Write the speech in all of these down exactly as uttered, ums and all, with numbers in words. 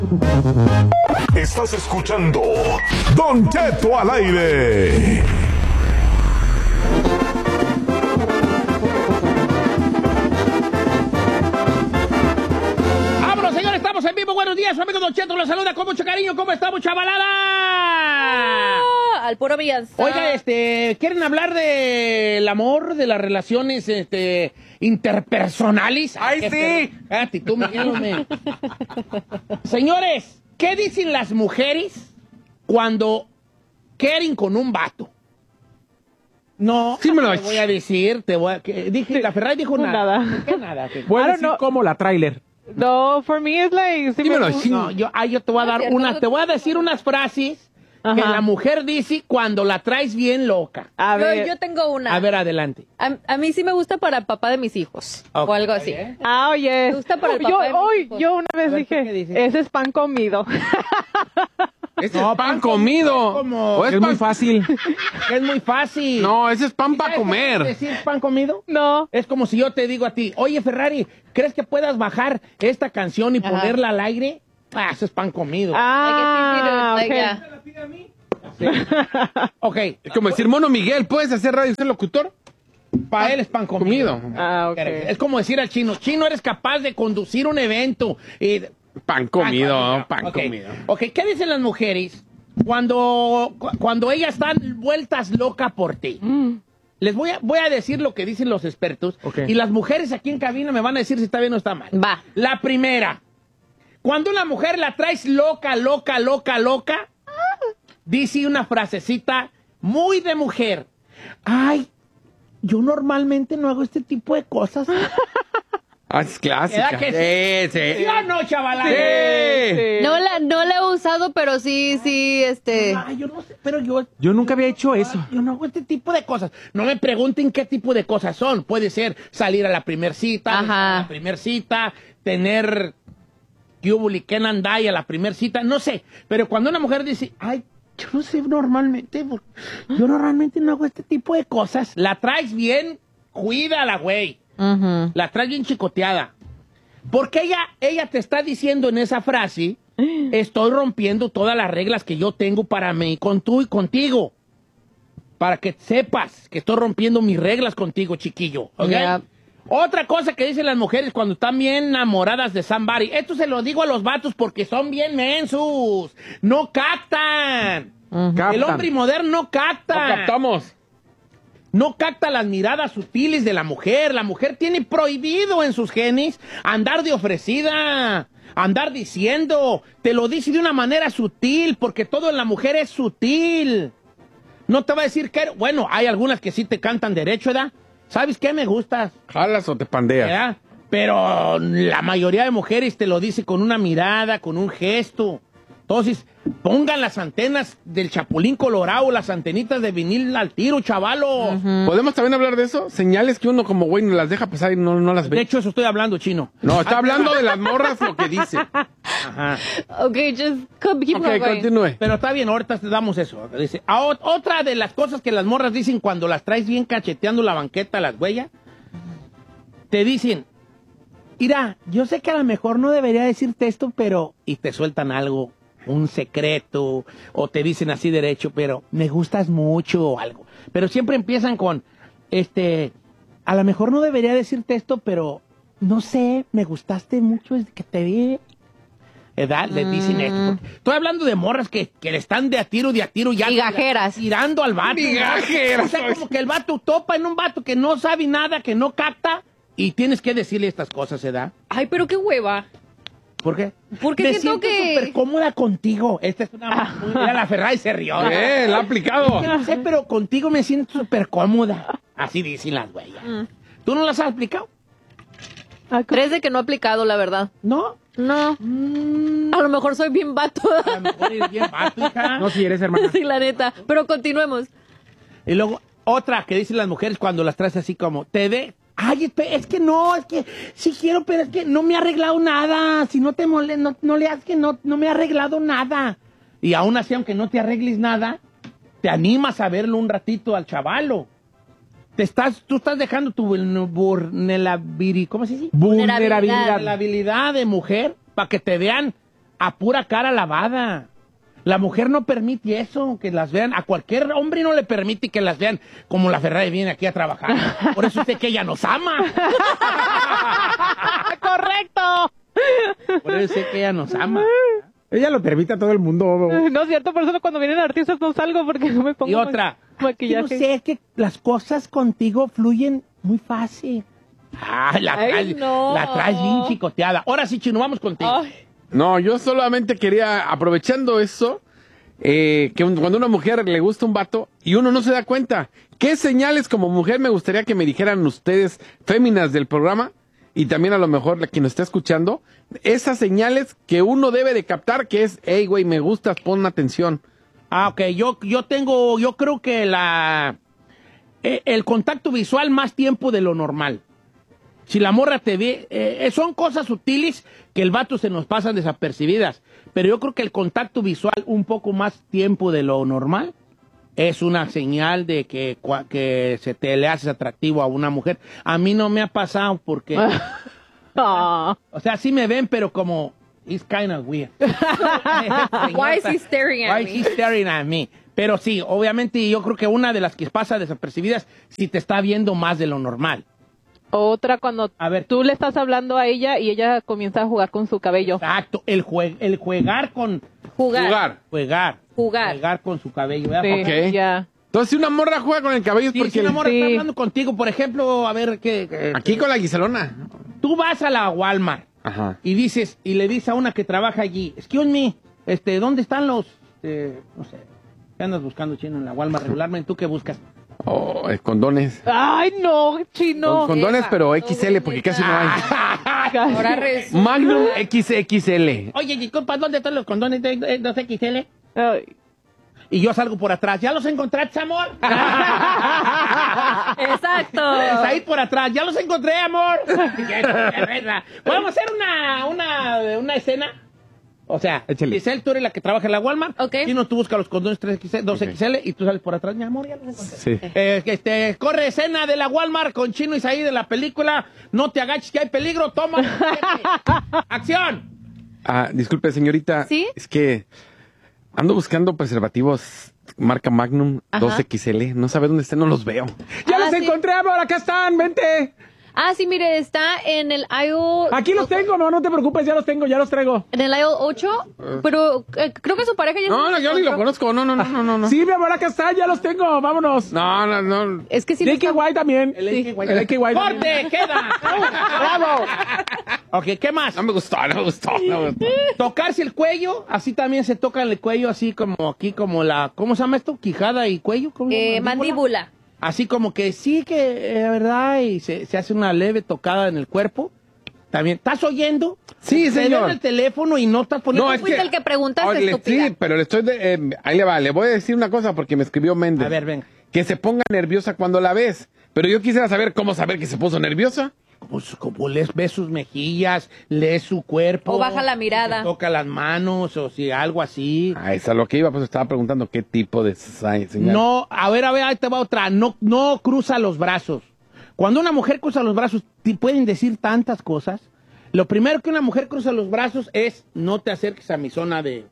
Estás escuchando Don Cheto al aire. ¡Vámonos, señores! Estamos en vivo. Buenos días, su amigo Don Cheto los saluda con mucho cariño. ¿Cómo estamos, chavalada? Ah, al puro Villanza. Oiga, este, ¿quieren hablar del amor, de las relaciones, este, interpersonales? ¡Ay, sí! Cállate, tú, Miguel, Señores, ¿qué dicen las mujeres cuando quieren con un vato? No, Sí me lo- te voy a decir, te voy a... que- dije, la Ferrari dijo nada. Nada. ¿Qué nada? ¿Qué? Voy a I don't decir know. como la trailer. No, for me it's like... sí me Dímelo, gusta. sí. No, yo, ah, yo te voy a No es dar cierto, una, no- te voy a decir unas frases que Ajá. la mujer dice cuando la traes bien loca. A Yo, ver. yo tengo una. A ver, adelante. A, a mí sí me gusta para el papá de mis hijos. Ok, o algo está así. bien. Ah, oye. Me gusta para el yo, papá de mis hoy, hijos. yo una vez A ver, ¿tú qué dije, dices? ese es pan comido. Ese No, es pan pan comido. es como- O es, es pan- muy fácil. Que es muy fácil. No, ese es pan ¿Y para sabes qué quiere comer. decir pan comido? No. Es como si yo te digo a ti, oye, Ferrari, ¿crees que puedas bajar esta canción y Ajá. ponerla al aire? Ah, eso es pan comido. Ah, Like, ok. yeah. Sí. Ok. Es como decir, mono Miguel, ¿puedes hacer radio y ser locutor? Para él es pan comido. Comido. Ah, ok. Es como decir al chino, chino, eres capaz de conducir un evento. Y... Pan comido, pan Ok. comido. Ok, ¿qué dicen las mujeres cuando, cu- cuando ellas están vueltas locas por ti? Mm. Les voy a, voy a decir lo que dicen los expertos. Ok. Y las mujeres aquí en cabina me van a decir si está bien o está mal. Va. La primera. Cuando una mujer la traes loca, loca, loca, loca, dice una frasecita muy de mujer. Ay, yo normalmente no hago este tipo de cosas. Ah, es clásica. ¿Verdad que Sí, sí. ¿Sí o no, chavala? Sí. Sí. No la, no la he usado, pero sí, sí, este... Ay, yo no sé, pero yo... Yo nunca había hecho eso. Yo no hago este tipo de cosas. No me pregunten qué tipo de cosas son. Puede ser salir a la primer cita, Ajá. besar a la primer cita, tener Yubuli Andai a la primer cita, no sé. Pero cuando una mujer dice, ay, yo no sé normalmente, por- yo normalmente no hago este tipo de cosas, la traes bien, cuídala, güey. Ujú. La traes bien chicoteada. Porque ella, ella te está diciendo en esa frase, estoy rompiendo todas las reglas que yo tengo para mí, con tú y contigo. Para que sepas que estoy rompiendo mis reglas contigo, chiquillo. ¿Ok? Yeah. Otra cosa que dicen las mujeres cuando están bien enamoradas de somebody. Esto se lo digo a los vatos porque son bien mensos. No captan. Captan. El hombre moderno no capta. No captamos. No capta las miradas sutiles de la mujer. La mujer tiene prohibido en sus genes andar de ofrecida, andar diciendo. Te lo dice de una manera sutil, porque todo en la mujer es sutil. No te va a decir que... Bueno, hay algunas que sí te cantan derecho, ¿verdad? ¿Sabes qué? Me gustas, Jalas o te pandeas. ¿verdad? Pero la mayoría de mujeres te lo dice con una mirada, con un gesto. Entonces, pongan las antenas del Chapulín Colorado, las antenitas de vinil al tiro, chavalos. ¿Podemos también hablar de eso? Señales que uno como güey no las deja pasar y no, no las De ve. hecho, eso estoy hablando, chino. No, está hablando de las morras lo que dice. Ajá. Ok, just keep keep Ok, going. continúe. Pero está bien, ahorita te damos eso. Dice, a ot- otra de las cosas que las morras dicen cuando las traes bien cacheteando la banqueta, las huellas, te dicen, mira, yo sé que a lo mejor no debería decirte esto, pero... Y te sueltan algo, un secreto, o te dicen así derecho, pero me gustas mucho o algo. Pero siempre empiezan con, este, a lo mejor no debería decirte esto, pero no sé, me gustaste mucho desde que te vi. ¿Edad? Les dicen esto. Porque estoy hablando de morras que, que le están de a tiro, de a tiro, ya. Migajeras. Tirando al vato. Migajeras. O sea, como que el vato topa en un vato que no sabe nada, que no capta, y tienes que decirle estas cosas, ¿edad? Ay, pero qué hueva. ¿Por qué? Porque Me siento siento que- súper cómoda contigo. Esta es una... Mira, la Ferrari se rió. Eh, la ha aplicado. No sé, pero contigo me siento súper cómoda. Así dicen las güeyas. ¿Tú no las has explicado? Ah, Tres de que no he aplicado, la verdad. ¿No? No. Mm, A lo mejor soy bien vato. a lo mejor eres bien vato, hija. No, si eres hermana. Sí, la neta. Pero continuemos. Y luego, otra que dicen las mujeres cuando las traes así como, te de... Ay, espe- es que no, es que sí quiero, pero es que no me ha arreglado nada. Si no te mole, no, no le hagas que no, no me ha arreglado nada. Y aún así, aunque no te arregles nada, te animas a verlo un ratito al chavalo. Te estás, tú estás dejando tu vulnerabilidad, ¿cómo se dice? Vulnerabilidad. Vulnerabilidad de mujer para que te vean a pura cara lavada. La mujer no permite eso, que las vean. A cualquier hombre no le permite que las vean como la Ferrari viene aquí a trabajar. Por eso sé que ella nos ama. ¡Correcto! Por eso sé que ella nos ama. Ella lo permite a todo el mundo. No es cierto, por eso cuando vienen artistas no salgo porque no me pongo Y otra, ma- maquillaje. que no sé, es que las cosas contigo fluyen muy fácil. Ah, la Ay, traes, no. la traes bien chicoteada. Ahora sí, Chino, vamos contigo. Ay, No, yo solamente quería, aprovechando eso, eh, que un- cuando a una mujer le gusta un vato y uno no se da cuenta, ¿qué señales como mujer me gustaría que me dijeran ustedes, féminas del programa, y también a lo mejor la quien nos está escuchando, esas señales que uno debe de captar, que es, hey, güey, me gustas, pon atención? Ah, ok, yo, yo tengo, yo creo que la eh, el contacto visual más tiempo de lo normal. Si la morra te ve, eh, son cosas sutiles que el vato se nos pasan desapercibidas, pero yo creo que el contacto visual un poco más tiempo de lo normal es una señal de que, cua- que se te le haces atractivo a una mujer. A mí no me ha pasado porque, Ah. o sea, sí me ven, pero como, it's kind of weird. why is he staring at Why me? is he staring at me? Pero sí, obviamente yo creo que una de las que pasa desapercibidas, si te está viendo más de lo normal. Otra cuando A ver. tú le estás hablando a ella y ella comienza a jugar con su cabello. Exacto, el, jue- el juegar con... Jugar. Jugar. Jugar. Jugar. Jugar con su cabello. ¿verdad? Sí, Porque- Ok. ya. Entonces, si una morra juega con el cabello es Sí, porque... si una morra Sí. está hablando contigo, por ejemplo, a ver, ¿qué? qué- Aquí con la Giselona. Tú vas a la Walmart Ajá. y dices, y le dices a una que trabaja allí, excuse me, este, ¿dónde están los, eh, no sé, qué andas buscando, Chino, en la Walmart regularmente? ¿Tú qué buscas? Oh, eh, condones. Ay, no, chino. Con- condones, Eva, pero todo X L, porque casi no hay. Ahora resulta. Magnum X X L. Oye, disculpa, ¿dónde están los condones de, de, dos X L? Ay. Y yo salgo por atrás. ¿Ya los encontraste, amor? Exacto. Es ahí por atrás. ¿Ya los encontré, amor? Podemos hacer una, una, una escena. O sea, Échale. Giselle, tú eres la que trabaja en la Walmart. Ok. Y no, tú buscas los condones tres X L, dos X L y tú sales por atrás. Mi amor, ya los encontré. Sí. Eh, este, corre escena de la Walmart con Chino Isaí de la película. No te agaches que hay peligro. Toma. ¡Acción! Ah, disculpe, señorita. ¿Sí? Es que ando buscando preservativos marca Magnum Ajá. dos X L. No sabe dónde están, no los veo. ¡Ya Ah, los sí. encontré, amor! ¡Acá están! ¡Vente! Ah, sí, mire, está en el aisle... Aquí los tengo, no, no te preocupes, ya los tengo, ya los traigo. En el aisle ocho, pero eh, creo que su pareja ya... No, no, yo ni lo conozco. No, no, no, no, no. no. Sí, mi amor, acá está, ya los tengo, vámonos. No, no, no. Es que sí... lo J K está- Y también. El Sí. X Y. El J K Y también. ¡Corte! ¡Queda! ¡Bravo! Ok, ¿qué más? No me gustó, no me gustó, no me gustó. Tocarse el cuello, así también se toca el cuello, así como aquí, como la, ¿cómo se llama esto? ¿Quijada y cuello? ¿Cómo? Eh, mandíbula. Así como que sí que, eh, ¿verdad? Y se, se hace una leve tocada en el cuerpo. También, ¿estás oyendo? Sí, Te señor. den el teléfono y no estás poniendo... No, es Fuiste que- el que preguntaste, Oye, estúpida. sí, pero le estoy... de- eh, ahí le va, le voy a decir una cosa porque me escribió Méndez. A ver, venga. Que se ponga nerviosa cuando la ves. Pero yo quisiera saber cómo saber que se puso nerviosa. Pues como les ves sus mejillas, lees su cuerpo. O baja la mirada. si te toca las manos o si algo así. Ah, es a lo que iba, pues estaba preguntando qué tipo de sa- señal. No, a ver, a ver, ahí te va otra. No, no cruza los brazos. Cuando una mujer cruza los brazos, te pueden decir tantas cosas. Lo primero que una mujer cruza los brazos es no te acerques a mi zona de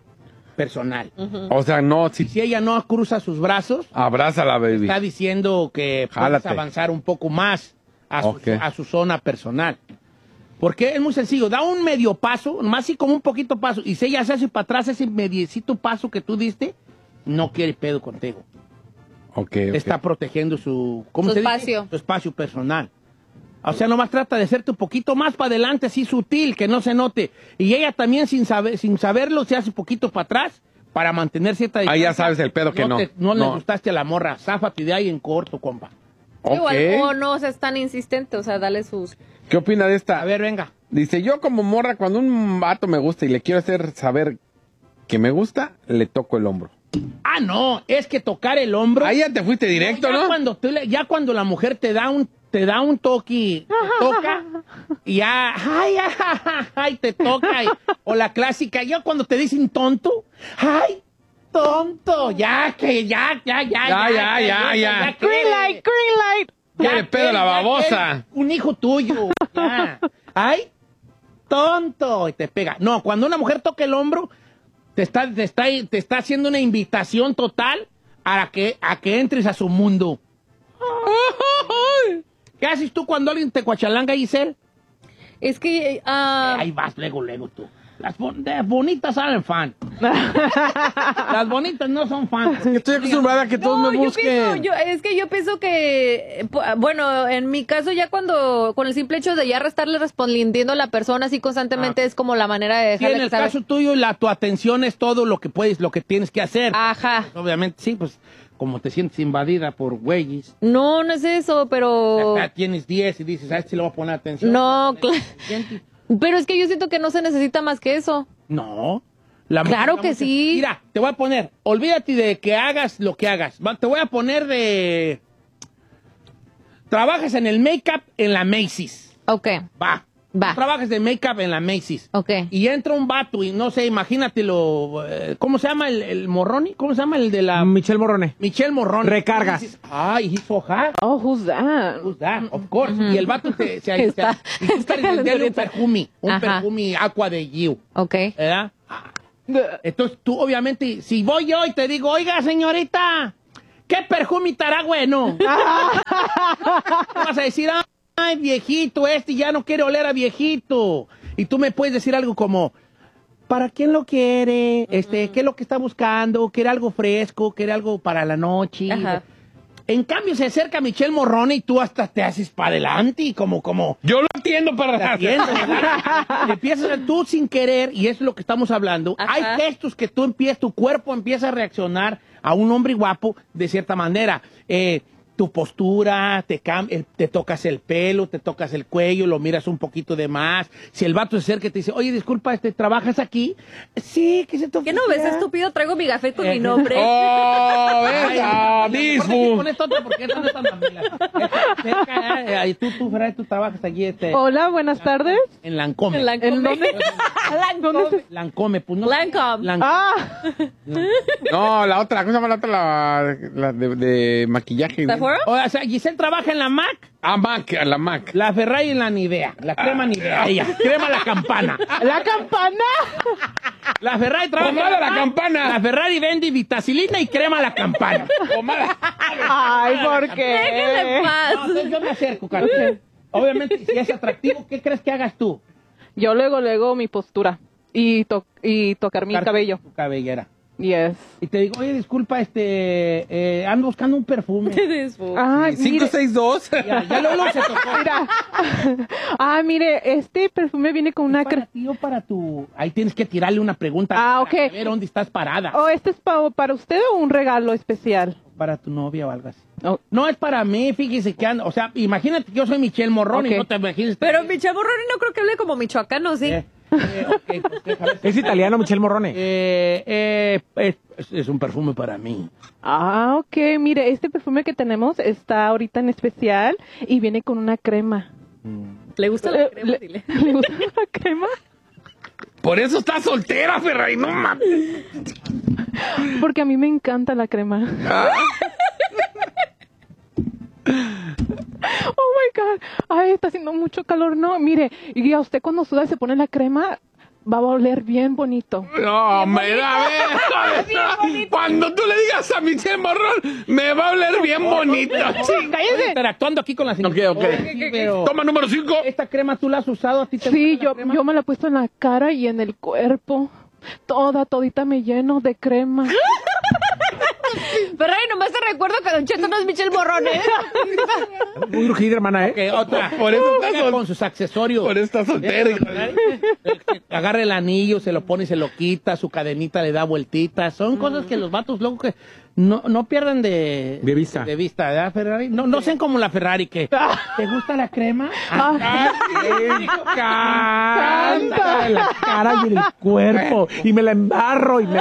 personal. O sea, no, si Si ella no cruza sus brazos, abrázala, baby. está diciendo que puedes Jálate. avanzar un poco más a su, Ok. a su zona personal. Porque es muy sencillo, da un medio paso, más así como un poquito paso, y si ella se hace para atrás ese mediecito paso que tú diste, no quiere pedo contigo. Ok, ok. Está protegiendo su, ¿cómo Su se dice? espacio. Su espacio personal. O sea, nomás trata de hacerte un poquito más para adelante, así sutil, que no se note. Y ella también, sin saber, sin saberlo, se hace un poquito para atrás para mantener cierta Ah, ya sabes el pedo que no. te- no, le No. gustaste a la morra. Záfate de ahí en corto, compa. Ok. Igual, o no seas tan insistente, o sea, dale sus... ¿Qué opina de esta? A ver, venga. Dice, yo como morra, cuando un vato me gusta y le quiero hacer saber que me gusta, le toco el hombro. Ah, no, es que tocar el hombro. Ahí ya te fuiste directo, ya ¿no? Cuando tú le- ya cuando la mujer te da un te da un toque, te toca y ya, ay, ay, ay, ay, te toca. y- o la clásica, ya cuando te dicen tonto, ay, tonto, ya que ya, ya, ya, Ya, ya, ya, ya. que- Green light, green light. ya Quiere pedo que- la ya babosa. que un hijo tuyo, ya. Ay, tonto, y te pega. No, cuando una mujer toca el hombro, te está, te está, te está haciendo una invitación total a que, a que entres a su mundo. ¿Qué haces tú cuando alguien te cuachalanga, Giselle? Es que... ah, Ahí vas, luego, luego tú. Las, bon- de- bonitas salen fan. Las bonitas no son fan. Estoy acostumbrada a que todos no, me yo busquen. pienso, yo, es que yo pienso que, eh, pu- bueno, en mi caso ya cuando, con el simple hecho de ya estarle respondiendo a la persona así constantemente, Ah. es como la manera de Sí, dejarle en el que sabe- caso tuyo, la, tu atención es todo lo que puedes, lo que tienes que hacer. Ajá. Obviamente, sí, pues, como te sientes invadida por güeyes. No, no es eso, pero... Acá tienes diez y dices, a este le voy a poner atención. No, cla- Siente. pero es que yo siento que no se necesita más que eso. No. La Claro la que sí. Mira, te voy a poner, olvídate de que hagas lo que hagas. Va, te voy a poner de... Trabajas en el make-up en la Macy's. Ok, Va. Va. Tú trabajas de make-up en la Macy's. ok. Y entra un vato y no sé, imagínatelo. eh, ¿Cómo se llama el, el Morroni? ¿Cómo se llama el de la... Michelle Morrone. Michelle Morroni. Recargas. Y dices, Ay, he's so hot. Oh, who's that? Who's that? Of course. Y el vato te... se, Está- y tú está quieres venderle un calenturienta. perfume. Un Ajá. perfume aqua de Giu. Ok. ¿Verdad? Entonces tú, obviamente, si voy yo y te digo, oiga, señorita, ¿qué perfume estará bueno? Tú vas a decir, ay, viejito, este ya no quiere oler a viejito. Y tú me puedes decir algo como, ¿para quién lo quiere? Este, ¿qué es lo que está buscando? ¿Quiere algo fresco? ¿Quiere algo para la noche? Ajá. En cambio, se acerca Michelle Morrone y tú hasta te haces para adelante y como, como... Yo lo entiendo para Te atiendo, ¿verdad? Empiezas a- tú sin querer, y eso es lo que estamos hablando. Ajá. Hay gestos que tú empiezas, tu cuerpo empieza a reaccionar a un hombre guapo de cierta manera. Eh, tu postura, te, cam- el- te tocas el pelo, te tocas el cuello, lo miras un poquito de más. Si el vato se acerca y te dice, oye, disculpa, este, ¿trabajas aquí? Sí, ¿qué se te ¿Qué no ves, ofreciera? estúpido? Traigo mi gafet con Eh, mi nombre. ¡Oh, ves! ¡Ah, Ay, Disfu! Pon esto otro porque esto no es tan mamila. Cerca, eh, ahí tú, tú, Fray, tú trabajas allí este, Hola, buenas tardes. en Lancome. En Lancome. ¿En dónde? Lancome. Lancome, pues no. Lancome. Lancome. Ah, No, la otra, ¿cómo se llama la otra? La, la de, de maquillaje. ¿Sephora? O sea, Giselle trabaja en la Mac, Ah, Mac, a la Mac. la Ferrari en la Nivea, la crema Nivea, ella, crema la campana. la campana. La Ferrari trabaja Pomada en la Mac, campana. La Ferrari vende vitacilina y crema la campana. Pomada. Ay, ¿por Déjenle qué? en paz. No, entonces yo me acerco, Carlos. Obviamente, si es atractivo, ¿qué crees que hagas tú? Yo luego, luego mi postura y, to y tocar mi Car- cabello. Tu cabellera. Yes. Y te digo, oye, disculpa, este, eh, ando buscando un perfume. Ay, cinco mire, seis dos. Ya, ya luego se tocó. mira. Ah, mire, este perfume viene con una... Para cre- ti o para tu... Ahí tienes que tirarle una pregunta. Ah, para ok. ver dónde estás parada. Oh, ¿este es pa- para usted o un regalo especial? Para tu novia o algo así. Oh. No es para mí, fíjese que ando... O sea, imagínate que yo soy Michelle Morrone Ok. y no te imagines... Pero Michelle Morrone no creo que hable como michoacano, ¿sí? Eh, eh, ok, pues déjame ver. Es italiano, Michelle Morrone. Eh, eh, es, es un perfume para mí. Ah, ok. Mire, este perfume que tenemos está ahorita en especial y viene con una crema. ¿Le gusta la Eh, crema? le- Dile. ¿Le gusta la crema? Por eso estás soltera, Ferrari, no mames. Porque a mí me encanta la crema. Oh my God. Ay, está haciendo mucho calor. No, mire, y a usted cuando suda y se pone la crema, va a oler bien bonito. No, me da ver. Cuando tú le digas a Michelle Morrón, me va a oler bien bonito. Estoy interactuando aquí con la señora. Ok, ok. Sí, pero Toma número cinco. esta crema tú la has usado, a ti te Sí, gusta la yo, crema? yo me la he puesto en la cara y en el cuerpo. Toda, todita me lleno de crema. Pero ay, nomás te recuerdo que Don Cheto no es Michelle Morrone. ¿eh? Muy urgida, hermana, ¿eh? Que otra. Por eso está Venga sol- con sus accesorios. Por eso está soltera. Agarra el anillo, se lo pone y se lo quita, su cadenita le da vueltitas. Son cosas que los vatos luego que no, no pierdan de, De vista. De vista, ¿verdad, Ferrari? No, no sean como la Ferrari que. ¿Te gusta la crema? Ah, Canta en la cara y en el cuerpo. Y me la embarro y me...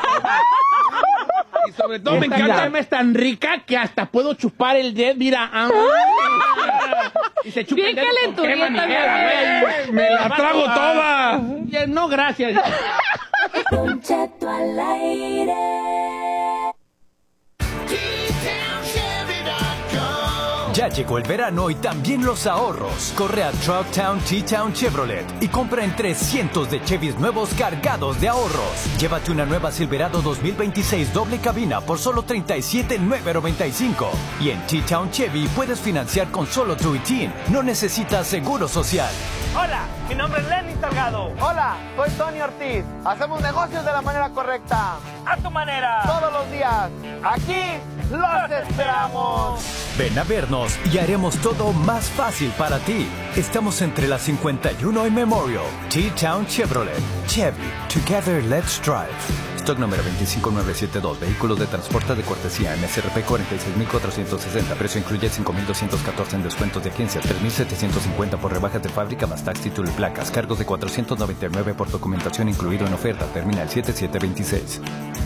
Y sobre todo me Esta encanta. crema es tan rica que hasta puedo chupar el dedo, mira. ah, y se chupa Bien el dedo con crema calenturienta, Nivea, güey. Me la trago toda. Ya, No, gracias. Don Cheto al aire. Ya llegó el verano y también los ahorros. Corre a Trucktown T-Town Chevrolet y compra entre cientos de Chevys nuevos cargados de ahorros. Llévate una nueva Silverado dos mil veintiséis doble cabina por solo treinta y siete mil novecientos noventa y cinco. Y en T-Town Chevy puedes financiar con solo tu I T I N. No necesitas seguro social. Hola, mi nombre es Lenny Salgado. Hola, soy Tony Ortiz. Hacemos negocios de la manera correcta. A tu manera. Todos los días. Aquí los esperamos. Ven a vernos y haremos todo más fácil para ti. Estamos entre la cincuenta y uno y Memorial. T-Town Chevrolet. Chevy. Together let's drive. Stock número veinticinco mil novecientos setenta y dos. Vehículos de transporte de cortesía. M S R P cuarenta y seis mil cuatrocientos sesenta. Precio incluye cinco mil doscientos catorce en descuentos de agencia. tres mil setecientos cincuenta por rebajas de fábrica más tax, título y placas. Cargos de cuatrocientos noventa y nueve por documentación incluido en oferta. Terminal siete siete veintiséis.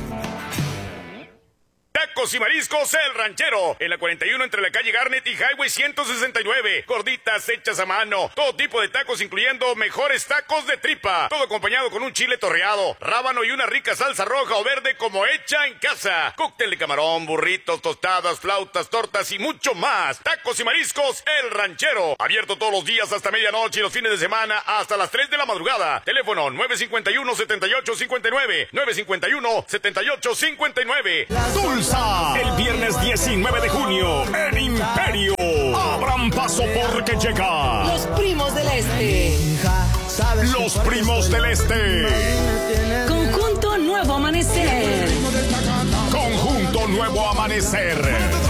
Tacos y mariscos El Ranchero, en la cuarenta y uno entre la calle Garnet y Highway ciento sesenta y nueve. Gorditas hechas a mano, todo tipo de tacos incluyendo mejores tacos de tripa, todo acompañado con un chile torreado, rábano y una rica salsa roja o verde como hecha en casa. Cóctel de camarón, burritos, tostadas, flautas, tortas y mucho más. Tacos y mariscos El Ranchero, abierto todos los días hasta medianoche y los fines de semana hasta las tres de la madrugada. Teléfono nueve cinco uno, siete ocho cinco nueve, nueve cinco uno, siete ocho cinco nueve. Tulsa, el viernes diecinueve de junio en Imperio. Abran paso porque llega Los Primos del Este. Los Primos del Este. Conjunto Nuevo Amanecer. Conjunto Nuevo Amanecer.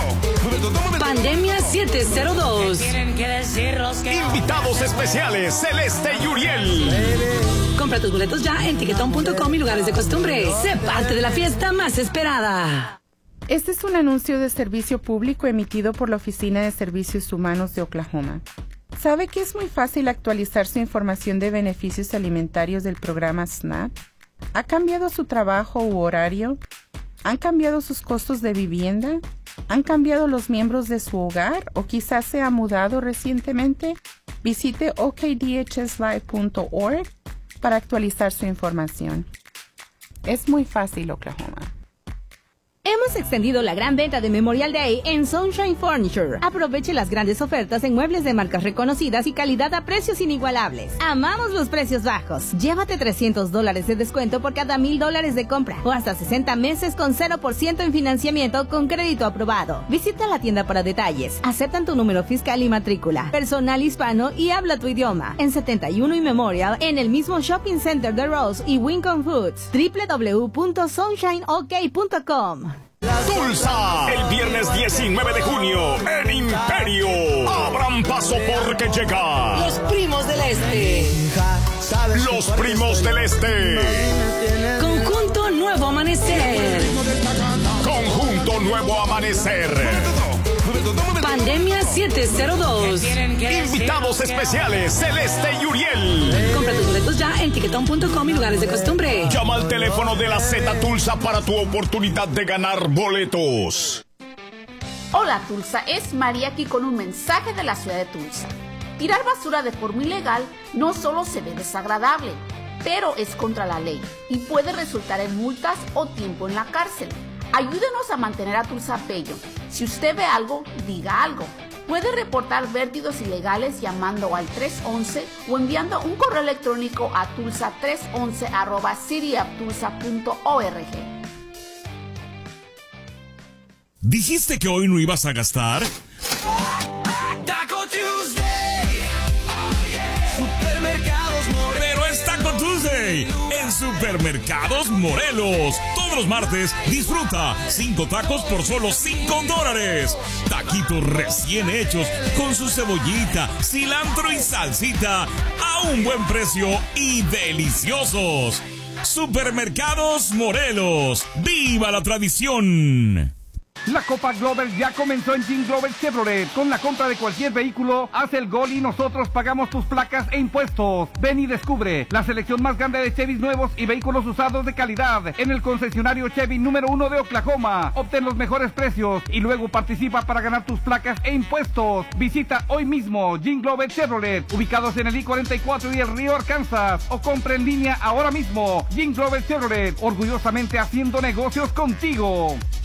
Pandemia siete cero dos. Invitados especiales Celeste y Uriel. Compra tus boletos ya en tiquetón punto com y lugares de costumbre. Sé parte de la fiesta más esperada. Este es un anuncio de servicio público emitido por la Oficina de Servicios Humanos de Oklahoma. ¿Sabe que es muy fácil actualizar su información de beneficios alimentarios del programa SNAP? ¿Ha cambiado su trabajo u horario? ¿Han cambiado sus costos de vivienda? ¿Han cambiado los miembros de su hogar o quizás se ha mudado recientemente? Visite o k d h s live punto org para actualizar su información. Es muy fácil, Oklahoma. Hemos extendido la gran venta de Memorial Day en Sunshine Furniture. Aproveche las grandes ofertas en muebles de marcas reconocidas y calidad a precios inigualables. Amamos los precios bajos. Llévate trescientos dólares de descuento por cada mil dólares de compra o hasta sesenta meses con cero por ciento en financiamiento con crédito aprobado. Visita la tienda para detalles. Aceptan tu número fiscal y matrícula. Personal hispano y habla tu idioma. En setenta y uno y Memorial, en el mismo Shopping Center de Rose y Wincom Foods. doble u doble u doble u punto sunshine o k punto com. Tulsa, el viernes diecinueve de junio en Imperio. Abran paso porque llega Los Primos del Este. Los Primos del Este. Conjunto Nuevo Amanecer. Conjunto Nuevo Amanecer. Pandemia siete cero dos. Invitados especiales Celeste y Uriel. Compra tus boletos ya en tiquetón punto com y lugares de costumbre. Llama al teléfono de la Z Tulsa para tu oportunidad de ganar boletos. Hola Tulsa, es María aquí con un mensaje de la ciudad de Tulsa. Tirar basura de forma ilegal no solo se ve desagradable, pero es contra la ley y puede resultar en multas o tiempo en la cárcel. Ayúdenos a mantener a Tulsa bello. Si usted ve algo, diga algo. Puede reportar vertidos ilegales llamando al tres once o enviando un correo electrónico a tulsa tres once arroba city of tulsa punto org. ¿Dijiste que hoy no ibas a gastar? Taco Tuesday. Supermercados Morelos. Pero es Taco Tuesday en Supermercados Morelos. Todos los martes disfruta cinco tacos por solo cinco dólares. Taquitos recién hechos con su cebollita, cilantro y salsita a un buen precio y deliciosos. Supermercados Morelos. ¡Viva la tradición! La Copa Glover ya comenzó en Jean Glover Chevrolet. Con la compra de cualquier vehículo, haz el gol y nosotros pagamos tus placas e impuestos. Ven y descubre la selección más grande de Chevys nuevos y vehículos usados de calidad en el concesionario Chevy número uno de Oklahoma. Obtén los mejores precios y luego participa para ganar tus placas e impuestos. Visita hoy mismo Jean Glover Chevrolet, ubicados en el I cuarenta y cuatro y el Río Arkansas, o compra en línea ahora mismo. Jean Glover Chevrolet, orgullosamente haciendo negocios contigo.